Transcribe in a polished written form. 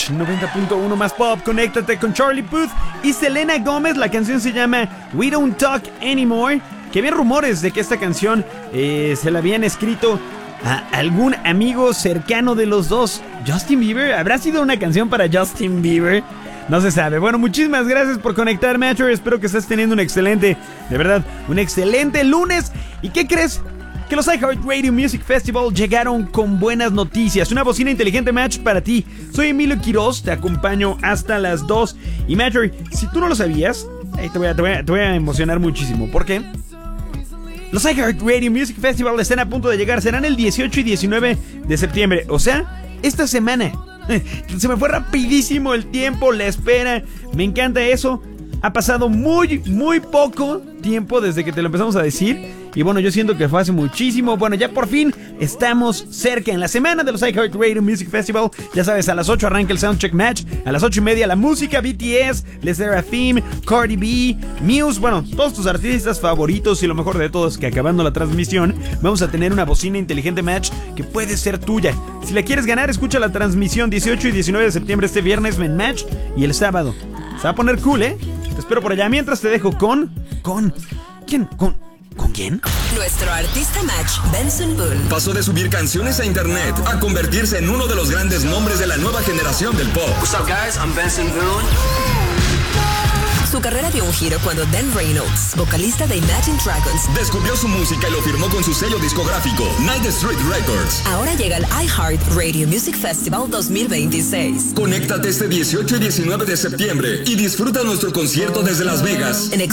Match 90.1 más pop. Conéctate con Charlie Puth y Selena Gómez. La canción se llama We Don't Talk Anymore. Que había rumores de que esta canción se la habían escrito a algún amigo cercano de los dos. ¿Justin Bieber? ¿Habrá sido una canción para Justin Bieber? No se sabe. Bueno, muchísimas gracias por conectar, Matcher. Espero que estés teniendo un excelente lunes. ¿Y qué crees? Que los iHeartRadio Music Festival llegaron con buenas noticias. Una bocina inteligente, Match, para ti. Soy Emilio Quiroz, te acompaño hasta las 2. Y Matcher, si tú no lo sabías, te voy a emocionar muchísimo. ¿Por qué? Los iHeartRadio Music Festival están a punto de llegar. Serán el 18 y 19 de septiembre. O sea, esta semana. Se me fue rapidísimo el tiempo, la espera. Me encanta eso. Ha pasado muy poco tiempo desde que te lo empezamos a decir. Y bueno, yo siento que fue hace muchísimo. Bueno, ya por fin estamos cerca en la semana de los iHeartRadio Music Festival. Ya sabes, a las 8 arranca el Soundcheck Match. A las 8:30 la música, BTS, Les Seraphim, Cardi B, Muse. Bueno, todos tus artistas favoritos. Y lo mejor de todo es que acabando la transmisión vamos a tener una bocina inteligente, Match, que puede ser tuya. Si la quieres ganar, escucha la transmisión 18 y 19 de septiembre este viernes en Match. Y el sábado se va a poner cool, ¿eh? Te espero por allá. Mientras te dejo ¿Con quién? ¿Con quién? Nuestro artista Match, Benson Boone. Pasó de subir canciones a internet a convertirse en uno de los grandes nombres de la nueva generación del pop. What's up, guys? I'm Benson Boone. Su carrera dio un giro cuando Dan Reynolds, vocalista de Imagine Dragons, descubrió su música y lo firmó con su sello discográfico, Night Street Records. Ahora llega al iHeartRadio Music Festival 2026. Conéctate este 18 y 19 de septiembre y disfruta nuestro concierto desde Las Vegas. En